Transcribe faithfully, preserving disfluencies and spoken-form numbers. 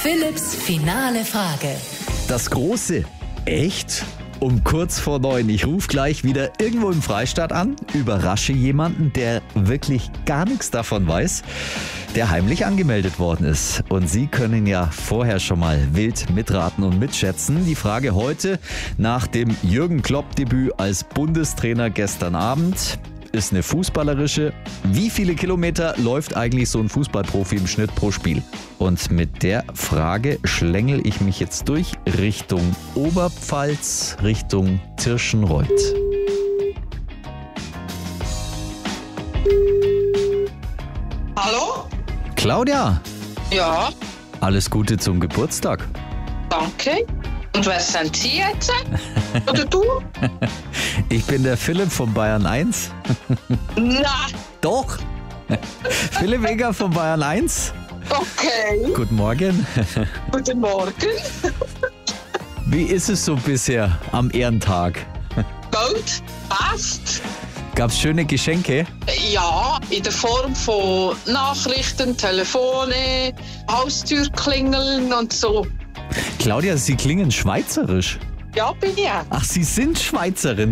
Philipps finale Frage. Das große Echt? Um kurz vor neun. Ich rufe gleich wieder irgendwo im Freistaat an, überrasche jemanden, der wirklich gar nichts davon weiß, der heimlich angemeldet worden ist. Und Sie können ja vorher schon mal wild mitraten und mitschätzen. Die Frage heute nach dem Jürgen Klopp-Debüt als Bundestrainer gestern Abend ist eine fußballerische. Wie viele Kilometer läuft eigentlich so ein Fußballprofi im Schnitt pro Spiel? Und mit der Frage schlängel ich mich jetzt durch Richtung Oberpfalz, Richtung Tirschenreuth. Hallo? Claudia, Ja, alles Gute zum Geburtstag. danke. Und wer sind Sie jetzt? Oder du? Ich bin der Philipp von Bayern eins. Na, Doch. Philipp Eger von Bayern eins. okay. Guten Morgen. Guten Morgen. Wie ist es so bisher am Ehrentag? Gut, passt. Gab's schöne Geschenke? Ja, in der Form von Nachrichten, Telefone, Haustürklingeln und so. Claudia, Sie klingen schweizerisch. Ja, bin ich. Ach, Sie sind Schweizerin.